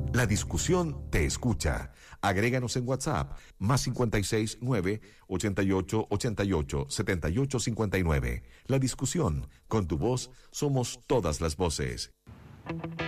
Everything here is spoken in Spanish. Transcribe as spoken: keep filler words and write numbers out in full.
La discusión te escucha. Agréganos en WhatsApp, más cincuenta y seis nueve, ochenta y ocho, ochenta y ocho, setenta y ocho cincuenta y nueve. La discusión, con tu voz, somos todas las voces.